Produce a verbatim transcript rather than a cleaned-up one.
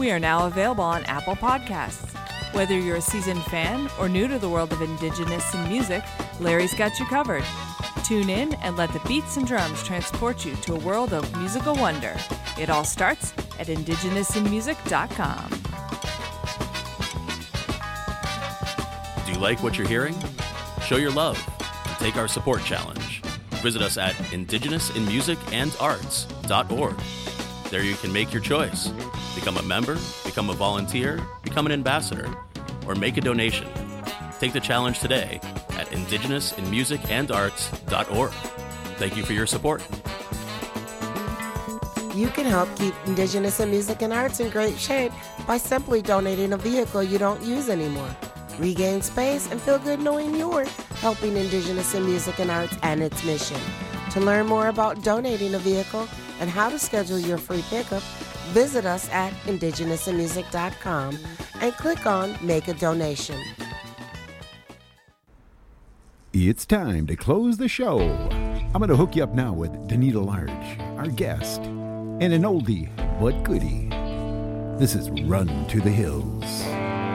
We are now available on Apple Podcasts. Whether you're a seasoned fan or new to the world of Indigenous in music, Larry's got you covered. Tune in and let the beats and drums transport you to a world of musical wonder. It all starts at indigenous in music dot com. Do you like what you're hearing? Show your love and take our support challenge. Visit us at indigenous in music and arts dot org. There you can make your choice. Become a member, become a volunteer, become an ambassador, or make a donation. Take the challenge today at indigenous in music and arts dot org. Thank you for your support. You can help keep Indigenous in Music and Arts in great shape by simply donating a vehicle you don't use anymore. Regain space and feel good knowing you're helping Indigenous in Music and Arts and its mission. To learn more about donating a vehicle and how to schedule your free pickup, visit us at indigenous in music dot com and click on Make a Donation. It's time to close the show. I'm going to hook you up now with Danita Large, our guest, and an oldie but goodie. This is Run to the Hills.